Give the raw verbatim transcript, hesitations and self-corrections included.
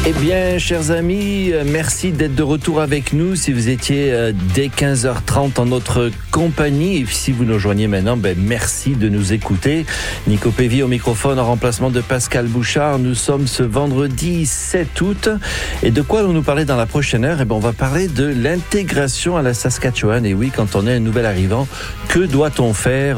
Eh bien, chers amis, merci d'être de retour avec nous. Si vous étiez dès quinze heures trente en notre compagnie, et si vous nous rejoignez maintenant, ben merci de nous écouter. Nico Pévy au microphone en remplacement de Pascal Bouchard. Nous sommes ce vendredi sept août. Et de quoi allons nous parler dans la prochaine heure? Eh bien, on va parler de l'intégration à la Saskatchewan. Et oui, quand on est un nouvel arrivant, que doit-on faire